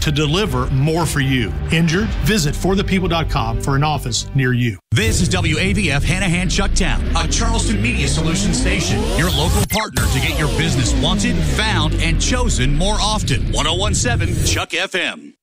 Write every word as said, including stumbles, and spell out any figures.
to deliver more for you. Injured? Visit for the people dot com for an office near you. This is W A V F Hanahan Chucktown, a Charleston Media Solutions station. Your local partner to get your business wanted, found, and chosen more often. ten seventeen Chuck F M.